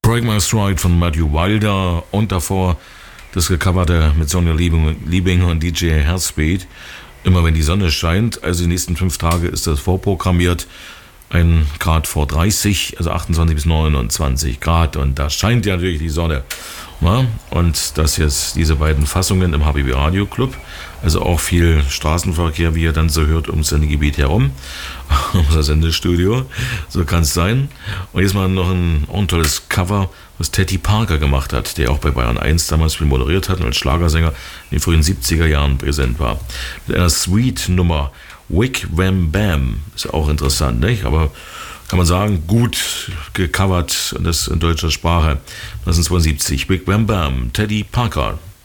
Break My Stride von Matthew Wilder und davor das gecoverte mit Sonja Liebing und DJ Herzbeat. Immer wenn die Sonne scheint, also die nächsten 5 Tage ist das vorprogrammiert. 1 Grad vor 30, also 28 bis 29 Grad und da scheint ja natürlich die Sonne. Ja? Und das jetzt diese beiden Fassungen im HBB Radio Club, also auch viel Straßenverkehr, wie ihr dann so hört, ums Sendegebiet herum, ums das Sendestudio, so kann es sein. Und jetzt mal noch ein tolles Cover, was Teddy Parker gemacht hat, der auch bei Bayern 1 damals viel moderiert hat und als Schlagersänger in den frühen 70er Jahren präsent war. Mit einer Sweet-Nummer, Wick Wham Bam, ist auch interessant, nicht? Aber kann man sagen, gut gecovert und das in deutscher Sprache. 1972, Wick Wham Bam, Teddy Parker.